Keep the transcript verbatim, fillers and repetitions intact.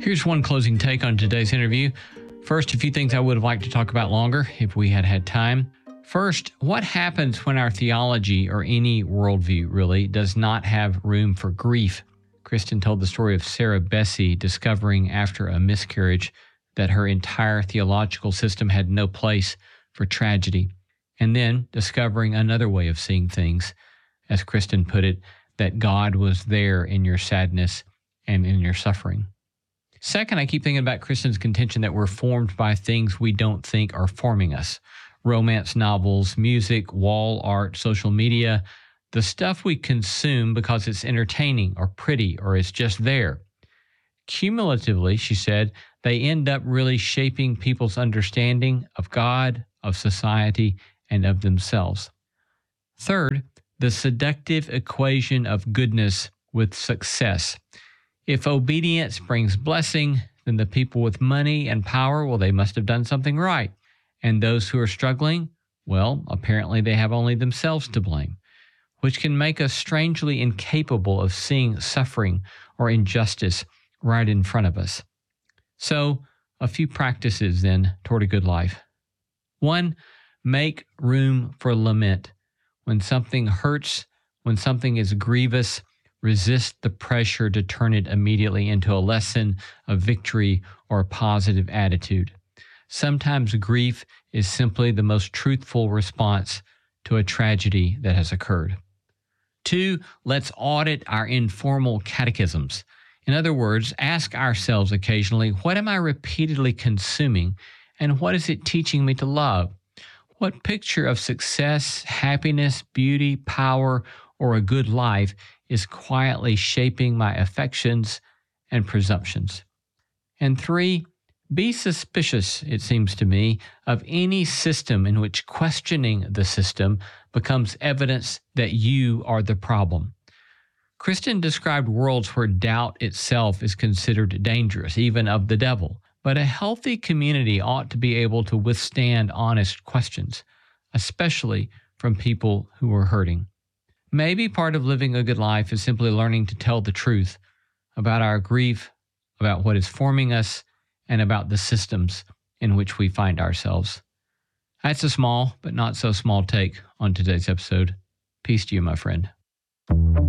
Here's one closing take on today's interview. First, a few things I would have liked to talk about longer if we had had time. First, what happens when our theology, or any worldview really, does not have room for grief? Kristen told the story of Sarah Bessey discovering after a miscarriage that her entire theological system had no place for tragedy, and then discovering another way of seeing things, as Kristen put it, that God was there in your sadness and in your suffering. Second, I keep thinking about Kristen's contention that we're formed by things we don't think are forming us. Romance novels, music, wall art, social media, the stuff we consume because it's entertaining or pretty or it's just there. Cumulatively, she said, they end up really shaping people's understanding of God, of society, and of themselves. Third, the seductive equation of goodness with success. If obedience brings blessing, then the people with money and power, well, they must have done something right. And those who are struggling, well, apparently they have only themselves to blame, which can make us strangely incapable of seeing suffering or injustice right in front of us. So, a few practices then toward a good life. One, make room for lament. When something hurts, when something is grievous, resist the pressure to turn it immediately into a lesson of victory or a positive attitude. Sometimes grief is simply the most truthful response to a tragedy that has occurred. Two, let's audit our informal catechisms. In other words, ask ourselves occasionally, what am I repeatedly consuming, and what is it teaching me to love? What picture of success, happiness, beauty, power, or a good life is quietly shaping my affections and presumptions? And three, be suspicious, it seems to me, of any system in which questioning the system becomes evidence that you are the problem. Kristen described worlds where doubt itself is considered dangerous, even of the devil. But a healthy community ought to be able to withstand honest questions, especially from people who are hurting. Maybe part of living a good life is simply learning to tell the truth about our grief, about what is forming us, and about the systems in which we find ourselves. That's a small, but not so small take on today's episode. Peace to you, my friend.